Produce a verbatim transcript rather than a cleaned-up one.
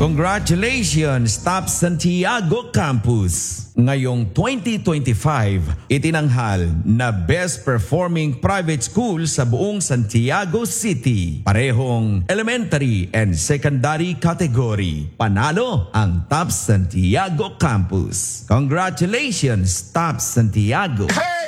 Congratulations, Top Santiago Campus! Ngayong twenty twenty-five, itinanghal na Best Performing Private School sa buong Santiago City. Parehong elementary and secondary category. Panalo ang Top Santiago Campus. Congratulations, Top Santiago! Hey!